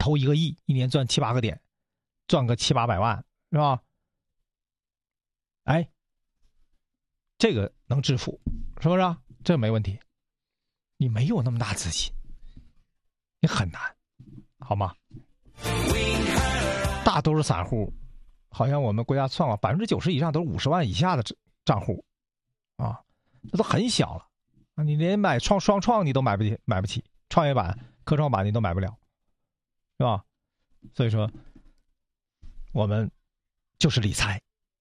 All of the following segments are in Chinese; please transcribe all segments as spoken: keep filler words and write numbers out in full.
投一个亿，一年赚七八个点，赚个七八百万，是吧？哎，这个能致富，是不是啊？这没问题。你没有那么大资金，你很难，好吗？大多数散户，好像我们国家算过，百分之九十以上都是五十万以下的账户，啊，这都很小了啊！你连买创双创你都买不起，买不起，创业板、科创板你都买不了，是吧？所以说，我们就是理财。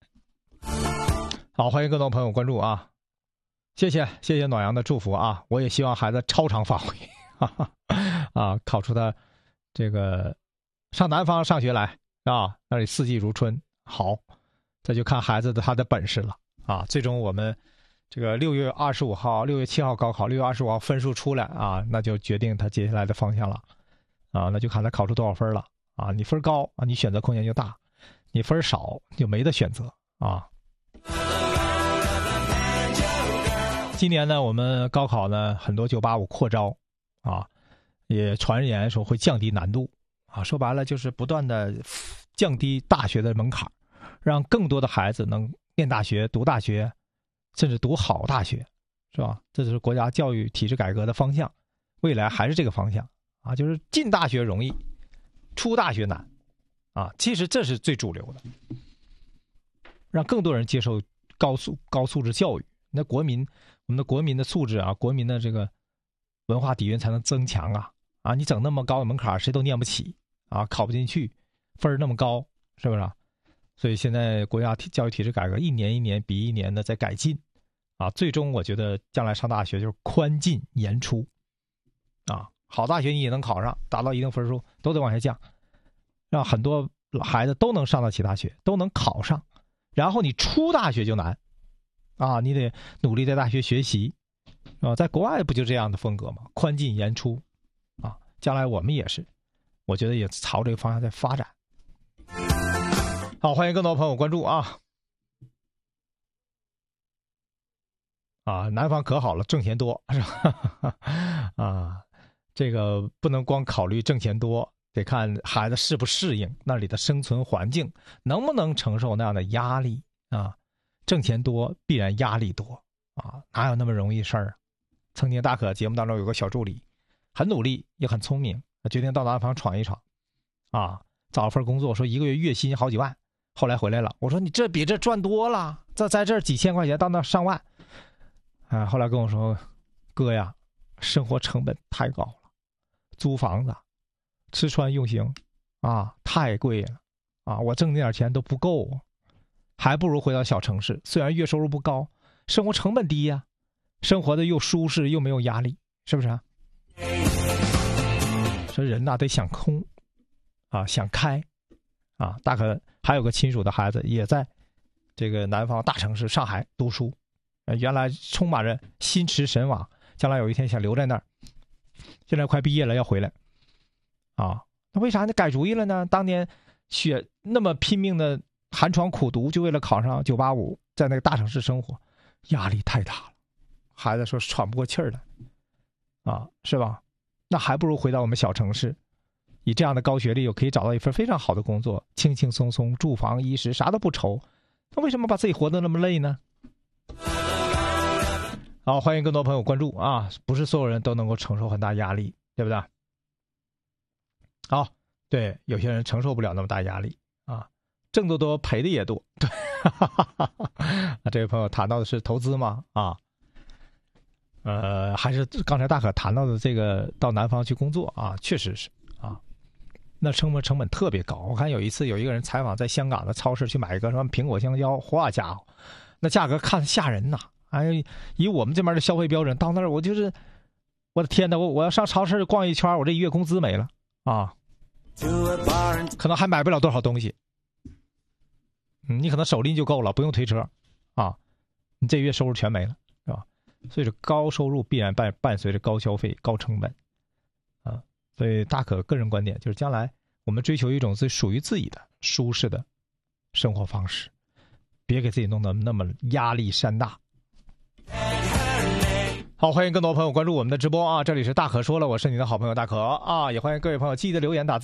好，欢迎更多朋友关注啊！谢谢谢谢暖阳的祝福啊！我也希望孩子超常发挥，哈哈啊，考出他这个上南方上学来啊，那里四季如春。好，这就看孩子的他的本事了啊！最终我们这个六月二十五号、六月七号高考，六月二十五号分数出来啊，那就决定他接下来的方向了啊！那就看他考出多少分了啊！你分高啊，你选择空间就大；你分少就没得选择啊！今年呢，我们高考呢，很多九八五扩招啊，也传言说会降低难度啊，说白了就是不断的降低大学的门槛，让更多的孩子能念大学、读大学，甚至读好大学，是吧？这就是国家教育体制改革的方向，未来还是这个方向啊，就是进大学容易，出大学难啊。其实这是最主流的，让更多人接受高素高素质教育。那国民，我们的国民的素质啊，国民的这个文化底蕴才能增强啊！啊，你整那么高的门槛，谁都念不起啊，考不进去，分儿那么高，是不是啊？所以现在国家教育体制改革一年一年比一年的在改进啊，最终我觉得将来上大学就是宽进严出啊，好大学你也能考上，达到一定分数都得往下降，让很多孩子都能上得起大学，都能考上，然后你出大学就难。啊，你得努力在大学学习，啊，在国外不就这样的风格吗？宽进严出，啊，将来我们也是，我觉得也朝这个方向在发展。好，欢迎更多朋友关注啊！啊，南方可好了，挣钱多是吧？啊，这个不能光考虑挣钱多，得看孩子适不适应那里的生存环境，能不能承受那样的压力啊？挣钱多必然压力多啊，哪有那么容易事儿啊？曾经大可节目当中有个小助理，很努力也很聪明，决定到南方闯一闯，啊，找了份工作，说一个月月薪好几万，后来回来了，我说你这比这赚多了，在在这儿几千块钱到那上万，啊，后来跟我说，哥呀，生活成本太高了，租房子、吃穿用行，啊，太贵了，啊，我挣那点钱都不够。还不如回到小城市，虽然月收入不高，生活成本低呀、啊，生活的又舒适又没有压力，是不是啊？所以人呐得想空，啊，想开，啊，大可还有个亲属的孩子也在这个南方大城市上海读书，呃、原来充满着心驰神往，将来有一天想留在那儿，现在快毕业了要回来，啊，那为啥你改主意了呢？当年学那么拼命的。寒窗苦读就为了考上九八五，在那个大城市生活，压力太大了，孩子说喘不过气儿来，啊，是吧？那还不如回到我们小城市，以这样的高学历，又可以找到一份非常好的工作，轻轻松松，住房衣食啥都不愁，那为什么把自己活得那么累呢？好，欢迎更多朋友关注啊！不是所有人都能够承受很大压力，对不对？好，对，有些人承受不了那么大压力啊。挣得多，赔的也多。对，啊，这位朋友谈到的是投资吗？啊，呃，还是刚才大可谈到的这个到南方去工作啊，确实是啊，那成本成本特别高。我看有一次有一个人采访在香港的超市去买一个什么苹果香蕉，哇家伙，那价格看吓人呐！哎，以我们这边的消费标准，到那儿我就是，我的天哪，我我要上超市逛一圈，我这一月工资没了啊，可能还买不了多少东西。嗯，你可能手拎就够了，不用推车，啊，你这月收入全没了，是吧？所以说高收入必然伴伴随着高消费、高成本，啊，所以大可个人观点就是，将来我们追求一种最属于自己的舒适的生活方式，别给自己弄得那么压力山大。好，欢迎更多朋友关注我们的直播啊！这里是大可说了，我是你的好朋友大可啊，也欢迎各位朋友记得留言打字。